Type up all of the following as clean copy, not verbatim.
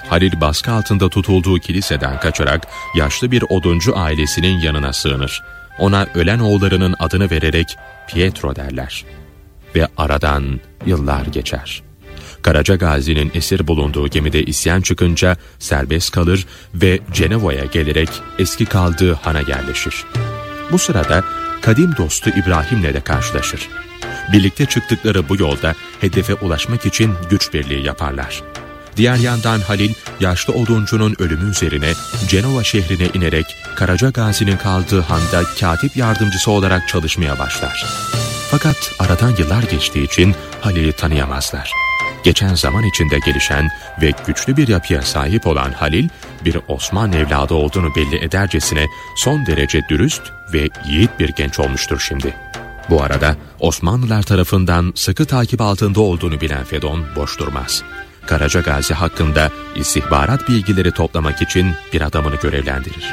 Halil baskı altında tutulduğu kiliseden kaçarak yaşlı bir oduncu ailesinin yanına sığınır. Ona ölen oğullarının adını vererek Pietro derler. Ve aradan yıllar geçer. Karaca Gazi'nin esir bulunduğu gemide isyan çıkınca serbest kalır ve Cenova'ya gelerek eski kaldığı hana yerleşir. Bu sırada kadim dostu İbrahim'le de karşılaşır. Birlikte çıktıkları bu yolda hedefe ulaşmak için güç birliği yaparlar. Diğer yandan Halil, yaşlı oduncunun ölümü üzerine Cenova şehrine inerek Karaca Gazi'nin kaldığı handa katip yardımcısı olarak çalışmaya başlar. Fakat aradan yıllar geçtiği için Halil'i tanıyamazlar. Geçen zaman içinde gelişen ve güçlü bir yapıya sahip olan Halil, bir Osmanlı evladı olduğunu belli edercesine son derece dürüst ve yiğit bir genç olmuştur şimdi. Bu arada Osmanlılar tarafından sıkı takip altında olduğunu bilen Fedon boş durmaz. Karaca Gazi hakkında istihbarat bilgileri toplamak için bir adamını görevlendirir.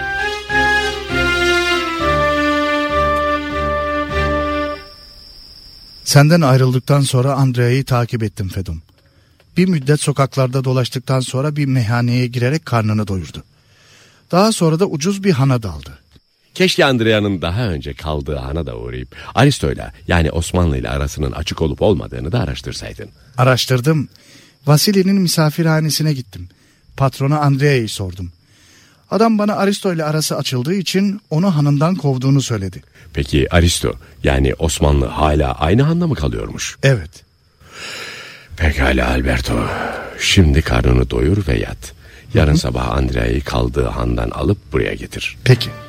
Senden ayrıldıktan sonra Andrea'yı takip ettim Fedon. Bir müddet sokaklarda dolaştıktan sonra bir meyhaneye girerek karnını doyurdu. Daha sonra da ucuz bir hana daldı. Keşke Andrea'nın daha önce kaldığı hana da uğrayıp Aristo'yla, yani Osmanlı ile arasının açık olup olmadığını da araştırsaydın. Araştırdım. Vasili'nin misafirhanesine gittim. Patrona Andrea'yı sordum. Adam bana Aristo ile arası açıldığı için onu hanından kovduğunu söyledi. Peki Aristo, yani Osmanlı, hala aynı handa mı kalıyormuş? Evet. Pekala Alberto. Şimdi karnını doyur ve yat. Yarın sabah Andrea'yı kaldığı handan alıp buraya getir. Peki.